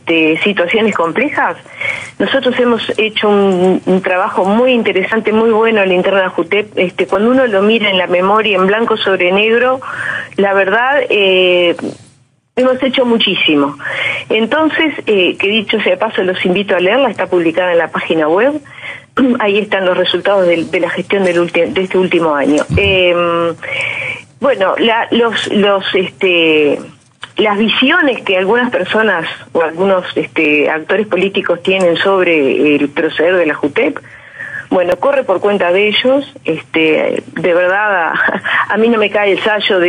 situaciones complejas, nosotros hemos hecho un trabajo muy interesante, muy bueno en la interna de AJUTEP. Cuando uno lo mira en la memoria, en blanco sobre negro, la verdad, hemos hecho muchísimo. Entonces, que dicho sea de paso, los invito a leerla, está publicada en la página web. Ahí están los resultados de la gestión de este último año. Bueno, las visiones que algunas personas o algunos actores políticos tienen sobre el proceder de la AJUTEP, bueno, corre por cuenta de ellos. De verdad, a mí no me cae el sayo de